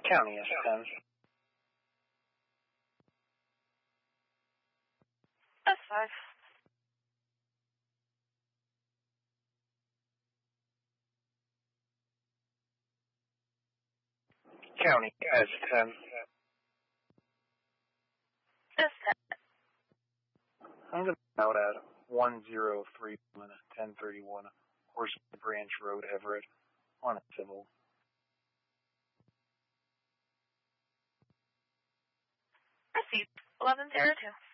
County S10. S5. County S10. S10. I'm going to be out at 103 1031 Horseman Branch Road, Everett, on a civil. Proceed. 1102.